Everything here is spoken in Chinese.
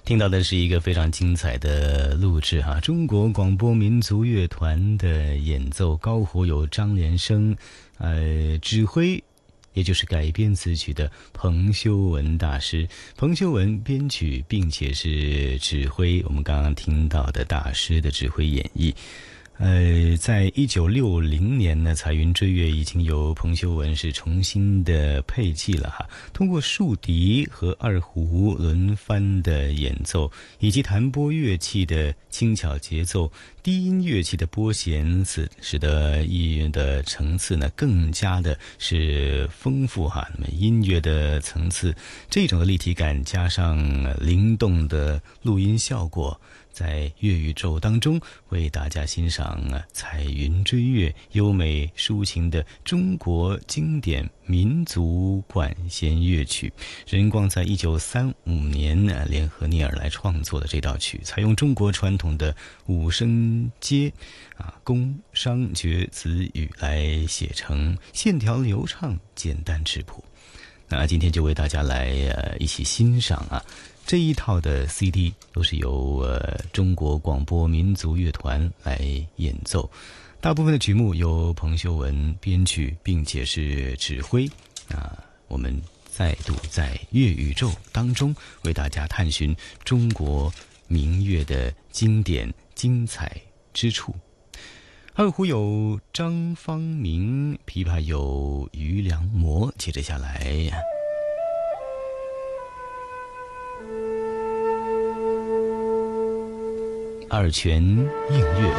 听到的是一个非常精彩的录制哈，中国广播民族乐团的演奏，高胡有张连生，指挥也就是改编词曲的彭修文大师，彭修文编曲并且是指挥，我们刚刚听到的大师的指挥演绎。在1960年呢，彩云追月已经由彭修文是重新的配器了哈。通过竖笛和二胡轮番的演奏，以及弹拨乐器的轻巧节奏，低音乐器的拨弦，使得音乐的层次呢更加的是丰富哈。那么音乐的层次，这种的立体感加上灵动的录音效果，在乐宇宙当中为大家欣赏彩云追月优美抒情的中国经典民族管弦乐曲。任光在1935年联合聂耳来创作的这道曲，采用中国传统的五声阶宫商角子语来写成，线条流畅，简单质朴。那今天就为大家来一起欣赏这一套的 CD 都是由中国广播民族乐团来演奏，大部分的曲目由彭修文编曲并且是指挥。我们再度在乐宇宙当中为大家探寻中国民乐的经典精彩之处。二胡有张方明，琵琶有于良模。接着下来二泉映月。